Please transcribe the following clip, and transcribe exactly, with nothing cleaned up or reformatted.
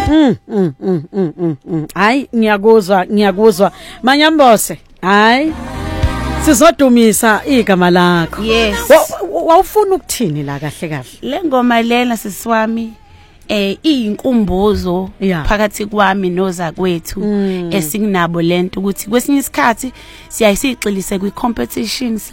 Mm mm mm mm mm. Hayi ngiyakuzwa ngiyakuzwa Manyambose. Hayi. Sizodumisa igama lakho. Yes. Wawufuna ukuthini la kahle kahle? Le ngoma lena sisiwami eh iyinkumbuzo phakathi kwami noza kwethu esinginabo lento ukuthi kwesinye isikhathi siyayisixilise kwi competitions